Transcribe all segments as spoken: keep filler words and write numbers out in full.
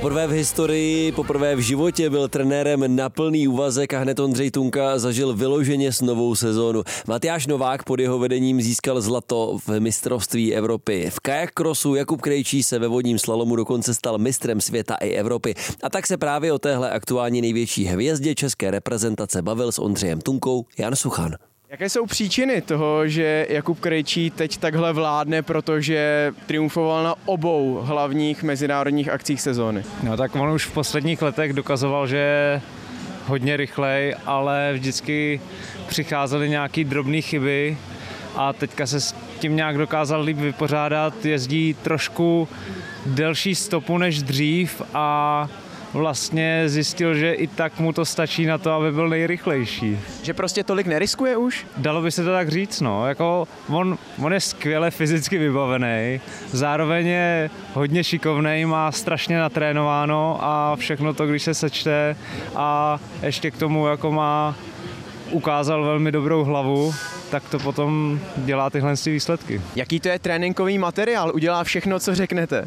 Poprvé v historii, poprvé v životě byl trenérem na plný úvazek a hned Ondřej Tunka zažil vyloženě s novou sezónu. Matyáš Novák pod jeho vedením získal zlato v mistrovství Evropy. V kajak crossu Jakub Krejčí se ve vodním slalomu dokonce stal mistrem světa i Evropy. A tak se právě o téhle aktuální největší hvězdě české reprezentace bavil s Ondřejem Tunkou Jan Suchan. Jaké jsou příčiny toho, že Jakub Krejčí teď takhle vládne, protože triumfoval na obou hlavních mezinárodních akcích sezóny? No tak on už v posledních letech dokazoval, že je hodně rychlej, ale vždycky přicházely nějaký drobné chyby a teďka se s tím nějak dokázal líp vypořádat, jezdí trošku delší stopu než dřív a vlastně zjistil, že i tak mu to stačí na to, aby byl nejrychlejší. Že prostě tolik neriskuje už? Dalo by se to tak říct, no. Jako on, on je skvěle fyzicky vybavený, zároveň je hodně šikovnej, má strašně natrénováno a všechno to, když se sečte a ještě k tomu jako má, ukázal velmi dobrou hlavu, tak to potom dělá tyhle výsledky. Jaký to je tréninkový materiál? Udělá všechno, co řeknete?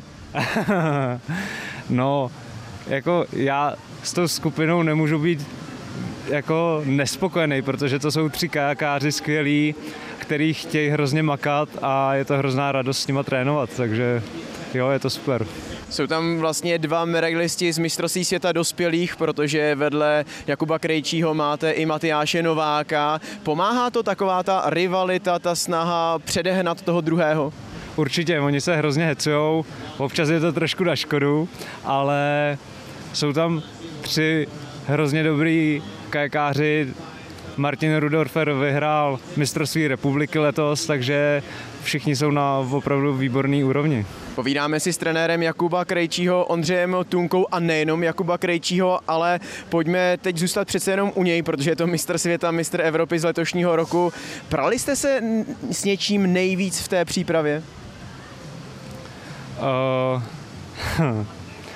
No, jako já s tou skupinou nemůžu být jako nespokojený, protože to jsou tři kajakáři skvělí, který chtějí hrozně makat a je to hrozná radost s nima trénovat, takže jo, je to super. Jsou tam vlastně dva medaiglisti z mistrovství světa dospělých, protože vedle Jakuba Krejčího máte i Matyáše Nováka. Pomáhá to taková ta rivalita, ta snaha předehnat toho druhého? Určitě, oni se hrozně hecujou, občas je to trošku na škodu, ale jsou tam tři hrozně dobrý kajakáři. Martin Rudorfer vyhrál mistrovství republiky letos, takže všichni jsou na opravdu výborný úrovni. Povídáme si s trenérem Jakuba Krejčího, Ondřejem Tunkou a nejenom Jakuba Krejčího, ale pojďme teď zůstat přece jenom u něj, protože je to mistr světa, mistr Evropy z letošního roku. Prali jste se s něčím nejvíc v té přípravě? Uh, hm.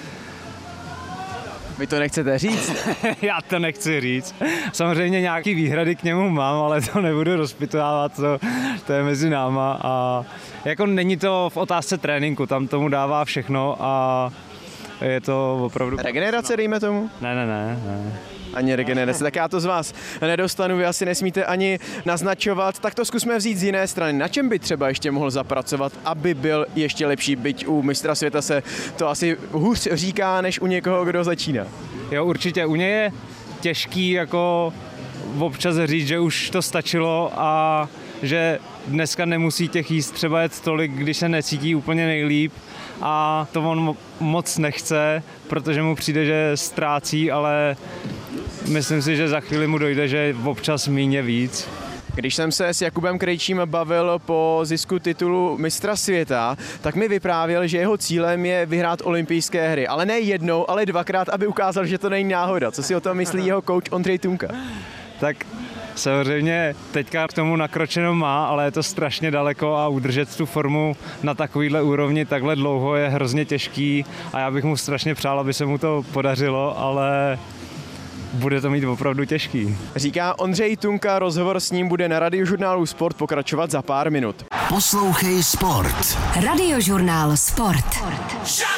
Vy to nechcete říct? Já to nechci říct. Samozřejmě nějaký výhrady k němu mám, ale to nebudu rozpitovávat, to, to je mezi náma. A jako není to v otázce tréninku, tam tomu dává všechno a je to opravdu... Regenerace, dejme tomu? Ne, ne, ne, ne. Ani regenerace, tak já to z vás nedostanu, vy asi nesmíte ani naznačovat, tak to zkusme vzít z jiné strany. Na čem by třeba ještě mohl zapracovat, aby byl ještě lepší, byť u mistra světa se to asi hůř říká, než u někoho, kdo začíná? Jo, určitě, u něj je těžký jako občas říct, že už to stačilo a že dneska nemusí těch jíst třeba jet tolik, když se necítí úplně nejlíp a to on moc nechce, protože mu přijde, že ztrácí, ale myslím si, že za chvíli mu dojde, že občas míně víc. Když jsem se s Jakubem Krejčím bavil po zisku titulu mistra světa, tak mi vyprávěl, že jeho cílem je vyhrát olympijské hry. Ale ne jednou, ale dvakrát, aby ukázal, že to není náhoda. Co si o tom myslí jeho coach Ondřej Tunka? Tak samozřejmě teďka k tomu nakročeno má, ale je to strašně daleko a udržet tu formu na takovýhle úrovni takhle dlouho je hrozně těžký a já bych mu strašně přál, aby se mu to podařilo, ale bude to mít opravdu těžký. Říká Ondřej Tunka, rozhovor s ním bude na Radiožurnálu Sport pokračovat za pár minut. Poslouchej Sport. Radiožurnál Sport.